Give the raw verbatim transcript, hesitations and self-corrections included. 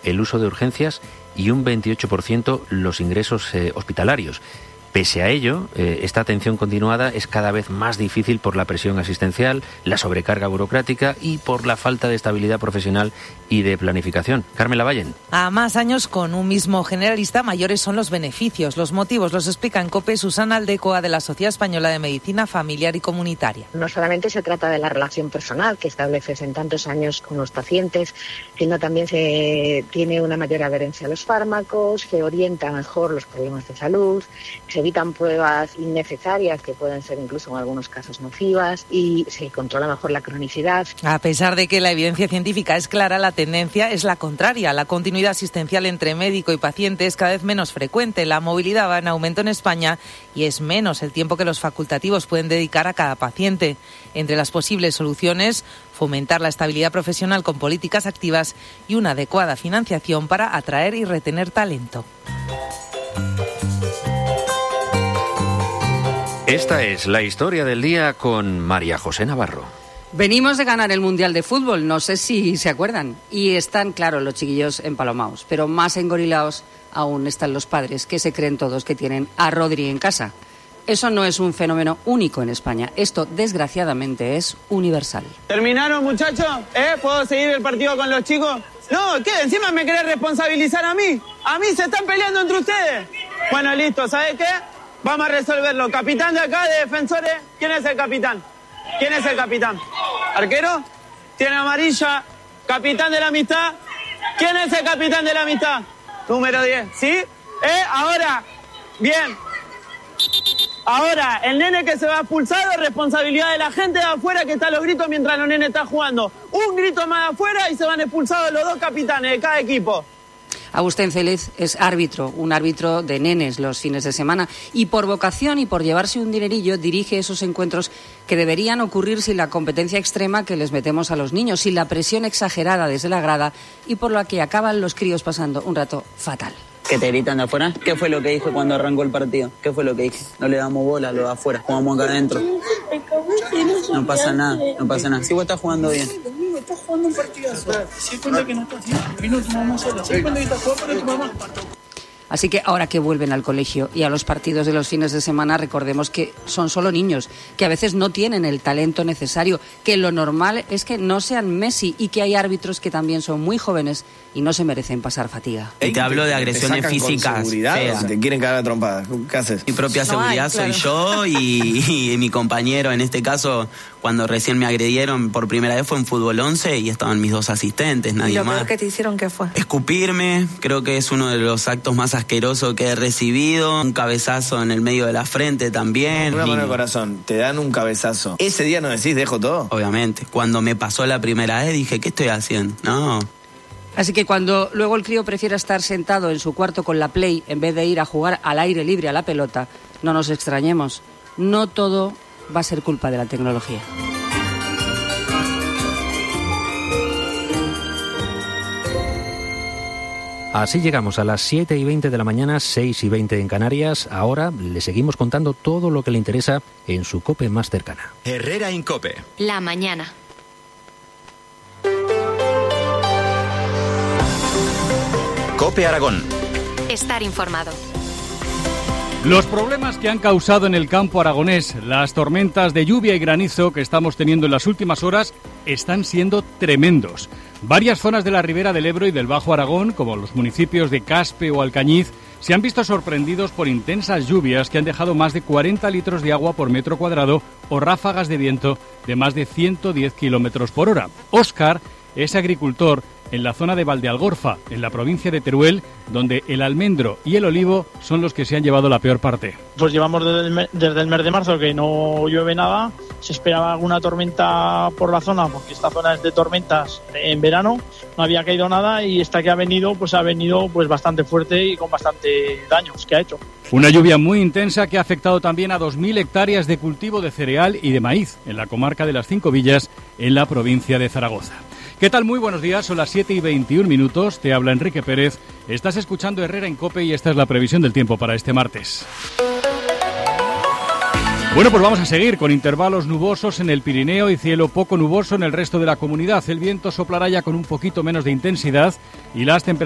el uso de urgencias y un veintiocho por ciento los ingresos eh, hospitalarios. Pese a ello, eh, esta atención continuada es cada vez más difícil por la presión asistencial, la sobrecarga burocrática y por la falta de estabilidad profesional y de planificación. Carmen Lavallen. A más años con un mismo generalista, mayores son los beneficios. Los motivos los explica en COPE Susana Aldecoa, de la Sociedad Española de Medicina Familiar y Comunitaria. No solamente se trata de la relación personal que estableces en tantos años con los pacientes, sino también se tiene una mayor adherencia a los fármacos, se orienta mejor los problemas de salud, se evitan pruebas innecesarias que pueden ser incluso en algunos casos nocivas y se controla mejor la cronicidad. A pesar de que la evidencia científica es clara, la tendencia es la contraria. La continuidad asistencial entre médico y paciente es cada vez menos frecuente. La movilidad va en aumento en España y es menos el tiempo que los facultativos pueden dedicar a cada paciente. Entre las posibles soluciones, fomentar la estabilidad profesional con políticas activas y una adecuada financiación para atraer y retener talento. Esta es la historia del día con María José Navarro. Venimos de ganar el Mundial de Fútbol, no sé si se acuerdan, y están, claro, los chiquillos empalomados, pero más engorilados aún están los padres, que se creen todos que tienen a Rodri en casa. Eso no es un fenómeno único en España, esto desgraciadamente es universal. ¿Terminaron, muchachos? ¿Eh? ¿Puedo seguir el partido con los chicos? No, ¿qué? ¿Encima me querés responsabilizar a mí? ¿A mí se están peleando entre ustedes? Bueno, listo, ¿sabes qué? Vamos a resolverlo. Capitán de acá, de defensores, ¿quién es el capitán? ¿Quién es el capitán? ¿Arquero? Tiene amarilla. Capitán de la amistad. ¿Quién es el capitán de la amistad? Número diez, ¿sí? ¿Eh? Ahora, bien. Ahora, el nene que se va expulsado es responsabilidad de la gente de afuera que está a los gritos mientras los nenes están jugando. Un grito más de afuera y se van expulsados los dos capitanes de cada equipo. Agustín Célez es árbitro, un árbitro de nenes los fines de semana y por vocación y por llevarse un dinerillo dirige esos encuentros que deberían ocurrir sin la competencia extrema que les metemos a los niños, sin la presión exagerada desde la grada y por la que acaban los críos pasando un rato fatal. ¿Que te gritan de afuera? ¿Qué fue lo que dije cuando arrancó el partido? ¿Qué fue lo que dije? No le damos bola a lo de afuera, jugamos acá adentro. No pasa nada, no pasa nada. Si vos estás jugando bien. Estás jugando un partidazo. Si cuenta que no estás bien, minutos vamos a hacer. Si cuenta que estás jugando, pero tu mamá. Así que ahora que vuelven al colegio y a los partidos de los fines de semana, recordemos que son solo niños, que a veces no tienen el talento necesario, que lo normal es que no sean Messi y que hay árbitros que también son muy jóvenes y no se merecen pasar fatiga. Y te hablo de agresiones te físicas feas. Si te quieren cagar a trompadas, ¿qué haces? Mi propia No seguridad hay, claro. soy yo y, y mi compañero, en este caso, cuando recién me agredieron por primera vez fue en Fútbol once y estaban mis dos asistentes, nadie ¿Y lo más. peor que te hicieron qué fue? Escupirme, creo que es uno de los actos más asquerosos que he recibido. Un cabezazo en el medio de la frente también. Una y... mano de corazón, te dan un cabezazo. Ese día no decís, dejo todo. Obviamente, cuando me pasó la primera vez dije, ¿qué estoy haciendo? No. Así que cuando luego el crío prefiera estar sentado en su cuarto con la Play en vez de ir a jugar al aire libre a la pelota, no nos extrañemos. No todo va a ser culpa de la tecnología. Así llegamos a las siete y veinte de la mañana, seis y veinte en Canarias. Ahora le seguimos contando todo lo que le interesa en su COPE más cercana. Herrera en COPE. La mañana. COPE Aragón. Estar informado. Los problemas que han causado en el campo aragonés las tormentas de lluvia y granizo que estamos teniendo en las últimas horas están siendo tremendos. Varias zonas de la ribera del Ebro y del Bajo Aragón, como los municipios de Caspe o Alcañiz, se han visto sorprendidos por intensas lluvias que han dejado más de cuarenta litros de agua por metro cuadrado o ráfagas de viento de más de ciento diez kilómetros por hora. Óscar es agricultor en la zona de Valdealgorfa, en la provincia de Teruel, donde el almendro y el olivo son los que se han llevado la peor parte. Pues llevamos desde el, mes, desde el mes de marzo que no llueve nada, se esperaba alguna tormenta por la zona, porque esta zona es de tormentas en verano, no había caído nada y esta que ha venido, pues ha venido pues bastante fuerte y con bastante daños que ha hecho. Una lluvia muy intensa que ha afectado también a dos mil hectáreas de cultivo de cereal y de maíz en la comarca de las Cinco Villas, en la provincia de Zaragoza. ¿Qué tal? Muy buenos días, son las siete y veintiún minutos, te habla Enrique Pérez, estás escuchando Herrera en COPE y esta es la previsión del tiempo para este martes. Bueno, pues vamos a seguir con intervalos nubosos en el Pirineo y cielo poco nuboso en el resto de la comunidad. El viento soplará ya con un poquito menos de intensidad y las temperaturas